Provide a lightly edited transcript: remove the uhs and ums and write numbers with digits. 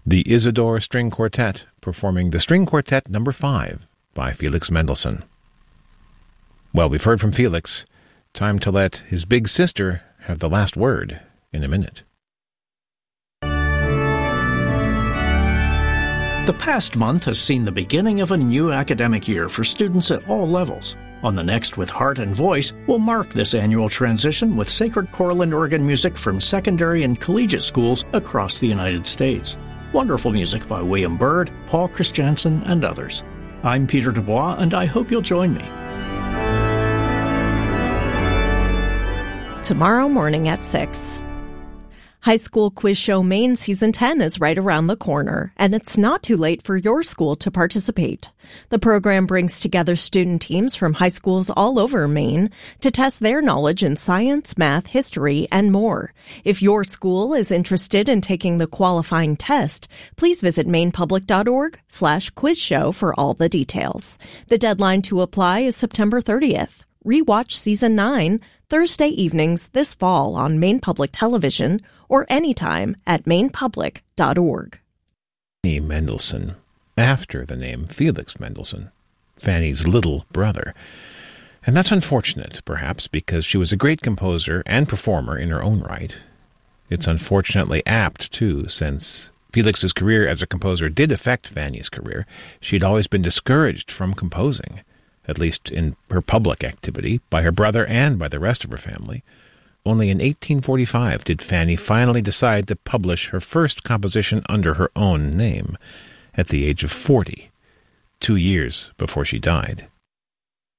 The Isidore String Quartet, performing the String Quartet No. 5 by Felix Mendelssohn. Well, we've heard from Felix. Time to let his big sister have the last word in a minute. The past month has seen the beginning of a new academic year for students at all levels. On the Next with Heart and Voice, we'll mark this annual transition with sacred choral and organ music from secondary and collegiate schools across the United States. Wonderful music by William Byrd, Paul Christiansen, and others. I'm Peter Dubois, and I hope you'll join me. Tomorrow morning at 6. High School Quiz Show Maine Season 10 is right around the corner, and it's not too late for your school to participate. The program brings together student teams from high schools all over Maine to test their knowledge in science, math, history, and more. If your school is interested in taking the qualifying test, please visit mainepublic.org/quizshow for all the details. The deadline to apply is September 30th. Rewatch Season 9 Thursday evenings this fall on Maine Public Television or anytime at mainepublic.org. Fanny Mendelssohn, after the name Felix Mendelssohn, Fanny's little brother. And that's unfortunate, perhaps, because she was a great composer and performer in her own right. It's unfortunately apt, too, since Felix's career as a composer did affect Fanny's career. She'd always been discouraged from composing, at least in her public activity, by her brother and by the rest of her family. Only in 1845 did Fanny finally decide to publish her first composition under her own name, at the age of 40, 2 years before she died.